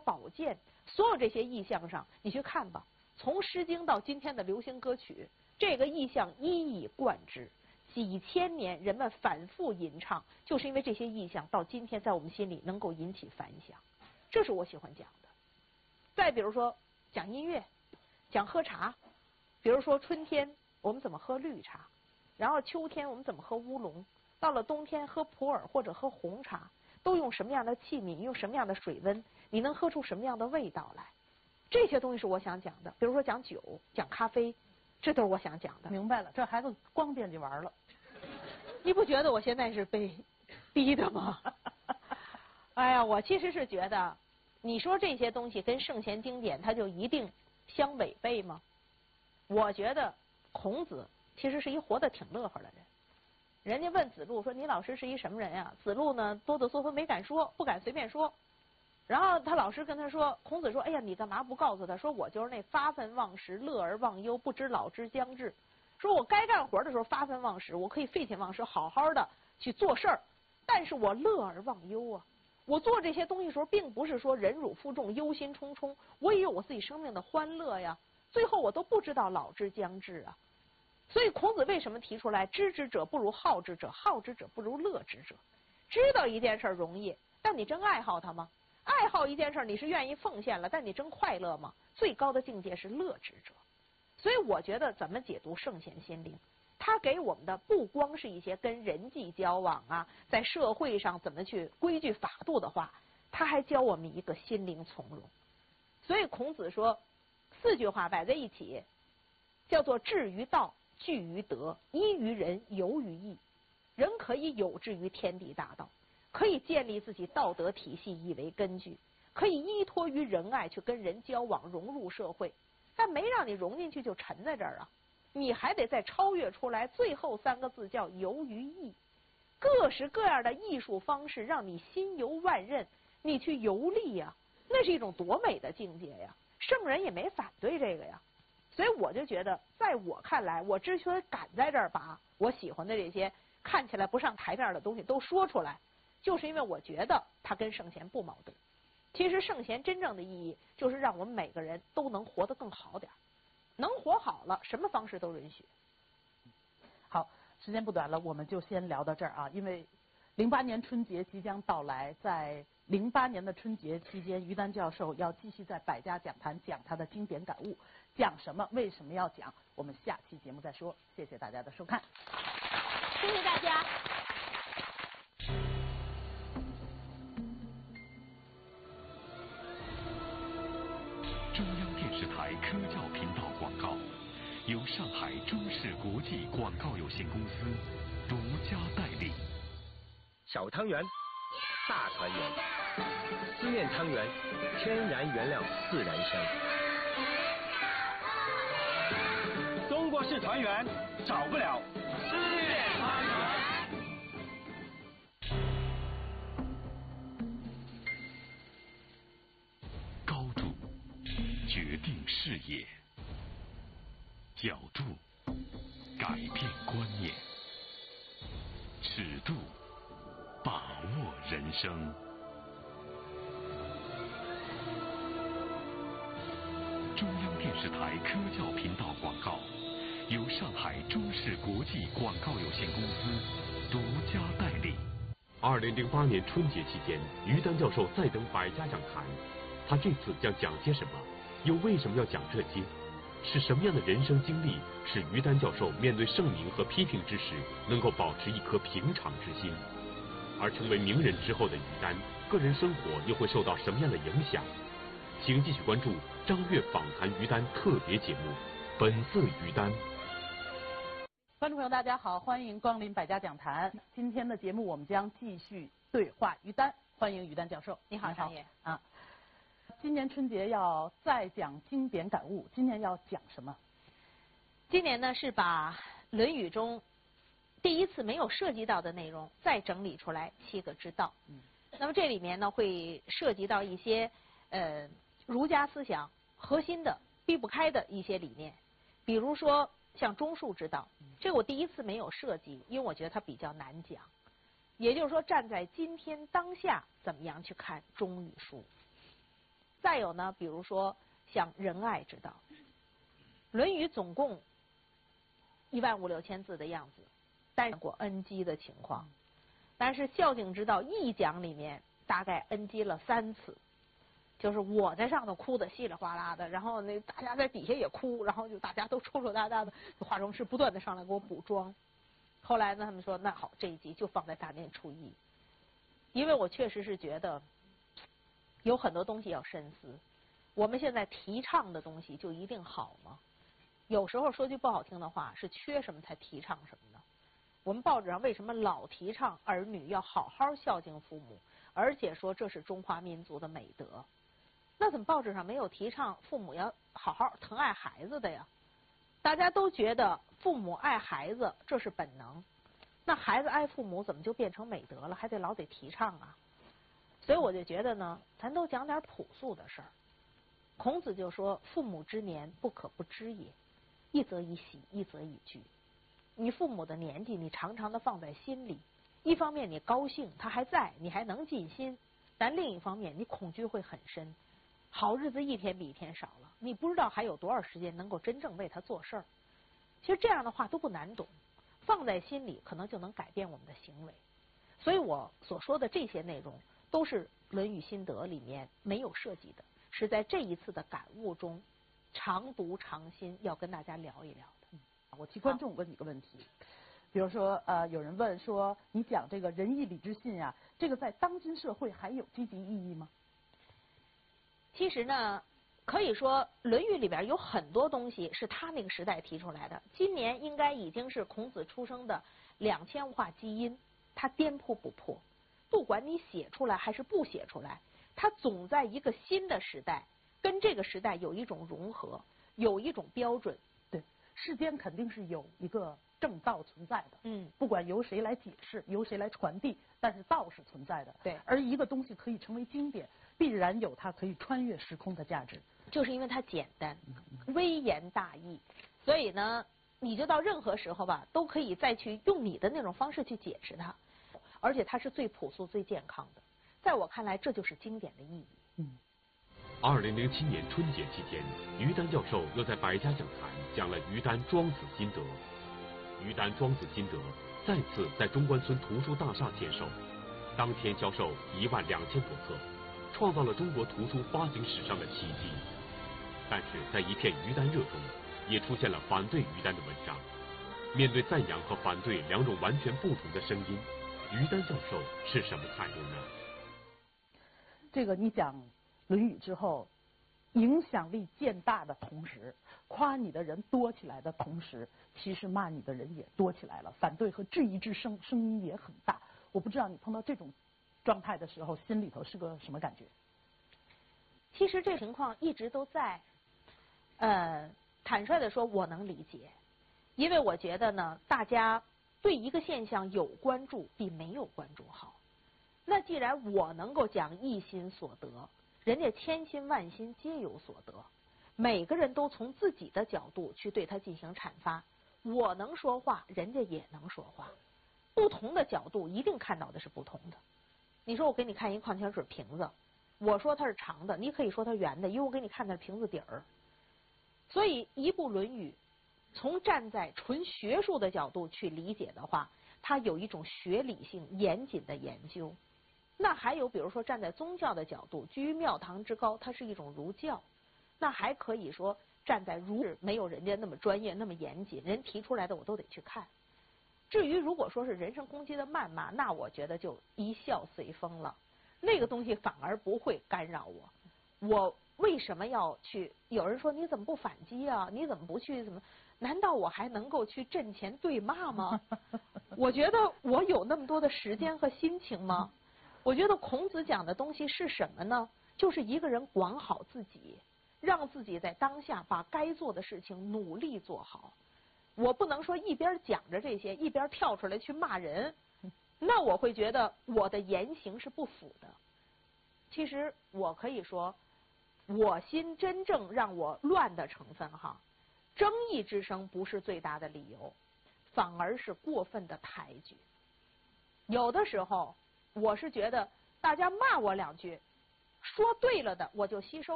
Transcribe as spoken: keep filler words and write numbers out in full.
保健，所有这些意象上，你去看吧。从《诗经》到今天的流行歌曲，这个意象一以贯之，几千年人们反复吟唱，就是因为这些意象到今天在我们心里能够引起反响，这是我喜欢讲的。再比如说讲音乐，讲喝茶，比如说春天我们怎么喝绿茶，然后秋天我们怎么喝乌龙，到了冬天喝普洱或者喝红茶，都用什么样的器皿，用什么样的水温，你能喝出什么样的味道来？这些东西是我想讲的。比如说讲酒，讲咖啡，这都是我想讲的。 明白了，这孩子光惦记玩了。 你不觉得我现在是被逼的吗？哎呀，我其实是觉得，你说这些东西跟圣贤经典它就一定相违背吗？我觉得孔子其实是一活得挺乐呵的人。人家问子路说：“你老师是一什么人呀？”子路呢哆哆嗦嗦没敢说，不敢随便说。然后他老师跟他说，孔子说：“哎呀，你干嘛不告诉他？说我就是那发愤忘食、乐而忘忧、不知老之将至。说我该干活的时候发愤忘食，我可以废寝忘食，好好的去做事儿，但是我乐而忘忧啊。我做这些东西的时候，并不是说忍辱负重、忧心忡忡，我也有我自己生命的欢乐呀。最后我都不知道老之将至啊。所以孔子为什么提出来知之者不如好之者，好之者不如乐之者？知道一件事容易，但你真爱好它吗？爱好一件事你是愿意奉献了，但你真快乐吗？最高的境界是乐之者。所以我觉得怎么解读圣贤心灵，它给我们的不光是一些跟人际交往啊，在社会上怎么去规矩法度的话，它还教我们一个心灵从容。所以孔子说四句话摆在一起，叫做志于道，据于德，依于仁，游于义。人可以有志于天地大道，可以建立自己道德体系以为根据，可以依托于仁爱去跟人交往，融入社会，但没让你融进去就沉在这儿啊！你还得再超越出来。最后三个字叫游于艺，各式各样的艺术方式让你心游万仞，你去游历呀，那是一种多美的境界呀！圣人也没反对这个呀。所以我就觉得，在我看来，我之所以敢在这儿把我喜欢的这些看起来不上台面的东西都说出来，就是因为我觉得它跟圣贤不矛盾。其实圣贤真正的意义就是让我们每个人都能活得更好点，能活好了，什么方式都允许。 好，时间不短了，我们就先聊到这儿啊。因为零八年春节即将到来，在零八年的春节期间，于丹教授要继续在百家讲坛讲他的经典感悟。讲什么？为什么要讲？我们下期节目再说。谢谢大家的收看， 谢谢大家。 中央电视台科教频道广告由上海中视国际广告有限公司独家代理。 小汤圆，大团圆，思念汤圆，天然原料自然香。中国式团圆，少不了思念汤圆。 高度决定视野，角度改变观念，尺度把握人生。中央电视台科教频道广告由上海中视国际广告有限公司独家代理。 二零零八年春节期间，于丹教授再登百家讲坛，他这次将讲些什么？又为什么要讲这些？是什么样的人生经历使于丹教授面对盛名和批评之时能够保持一颗平常之心？而成为名人之后的于丹，个人生活又会受到什么样的影响？请继续关注张悦访谈于丹特别节目《本色于丹》。 观众朋友大家好，欢迎光临百家讲坛。今天的节目我们将继续对话于丹，欢迎于丹教授。 你好，张悦啊。今年春节要再讲经典感悟，今年要讲什么？ 今年呢是把《论语》中第一次没有涉及到的内容再整理出来七个之道。嗯，那么这里面呢会涉及到一些呃儒家思想核心的避不开的一些理念，比如说像中恕之道，这个我第一次没有涉及，因为我觉得它比较难讲。也就是说，站在今天当下，怎么样去看忠与恕？ 再有呢，比如说像仁爱之道，《论语》总共一万五六千字的样子，但是过 N G 的情况，但是孝敬之道一讲里面大概 N G 了三次。就是我在上头哭得稀里哗啦的，然后那大家在底下也哭，然后就大家都抽抽搭搭的，化妆师不断的上来给我补妆。后来呢，他们说那好，这一集就放在大年初一，因为我确实是觉得有很多东西要深思。我们现在提倡的东西就一定好吗？有时候说句不好听的话，是缺什么才提倡什么呢？我们报纸上为什么老提倡儿女要好好孝敬父母，而且说这是中华民族的美德？那怎么报纸上没有提倡父母要好好疼爱孩子的呀？大家都觉得父母爱孩子这是本能，那孩子爱父母怎么就变成美德了？还得老得提倡啊！所以我就觉得呢，咱都讲点朴素的事儿。孔子就说：“父母之年，不可不知也。一则以喜，一则以惧。”你父母的年纪，你常常的放在心里。一方面你高兴，他还在，你还能尽心；但另一方面，你恐惧会很深。好日子一天比一天少了，你不知道还有多少时间能够真正为他做事儿。其实这样的话都不难懂，放在心里可能就能改变我们的行为。所以我所说的这些内容都是《论语心得》里面没有涉及的，是在这一次的感悟中常读常新，要跟大家聊一聊的。 我替观众问你个问题，比如说呃，有人问说，你讲这个仁义礼智信呀、啊，这个在当今社会还有积极意义吗？ 其实呢，可以说《论语》里边有很多东西是他那个时代提出来的。今年应该已经是孔子出生的两千文化基因，它颠扑不破。不管你写出来还是不写出来，它总在一个新的时代，跟这个时代有一种融合，有一种标准。 对，世间肯定是有一个正道存在的。 嗯， 不管由谁来解释，由谁来传递，但是道是存在的。 对， 而一个东西可以成为经典，必然有它可以穿越时空的价值， 就是因为它简单、微言大义，所以呢，你就到任何时候吧，都可以再去用你的那种方式去解释它，而且它是最朴素、最健康的。在我看来，这就是经典的意义。 嗯。 二零零七年春节期间，于丹教授又在百家讲坛讲了于丹《庄子心得》。于丹《庄子心得》再次在中关村图书大厦签售，当天销售一万两千多册。创造了中国图书发行史上的奇迹，但是在一片于丹热中，也出现了反对于丹的文章。面对赞扬和反对两种完全不同的声音，于丹教授是什么态度呢？ 这个你讲《论语》之后，影响力渐大的同时，夸你的人多起来的同时，其实骂你的人也多起来了，反对和质疑之声声音也很大。我不知道你碰到这种状态的时候，心里头是个什么感觉？ 其实这情况一直都在。呃，坦率的说，我能理解，因为我觉得呢，大家对一个现象有关注比没有关注好。那既然我能够讲一心所得，人家千辛万辛皆有所得，每个人都从自己的角度去对它进行阐发。我能说话，人家也能说话，不同的角度一定看到的是不同的。你说我给你看一矿泉水瓶子，我说它是长的，你可以说它圆的，因为我给你看的是瓶子底儿。所以一部《论语》，从站在纯学术的角度去理解的话，它有一种学理性严谨的研究。那还有比如说站在宗教的角度，居于庙堂之高，它是一种儒教。那还可以说站在儒没有人家那么专业那么严谨，人提出来的我都得去看。至于如果说是人身攻击的谩骂，那我觉得就一笑随风了，那个东西反而不会干扰我。我为什么要去？有人说你怎么不反击啊？你怎么不去怎么？难道我还能够去阵前对骂吗？我觉得我有那么多的时间和心情吗？我觉得孔子讲的东西是什么呢？就是一个人管好自己，让自己在当下把该做的事情努力做好。我不能说一边讲着这些，一边跳出来去骂人，那我会觉得我的言行是不符的。其实我可以说，我心真正让我乱的成分哈，争议之声不是最大的理由，反而是过分的抬举。有的时候我是觉得大家骂我两句，说对了的我就吸收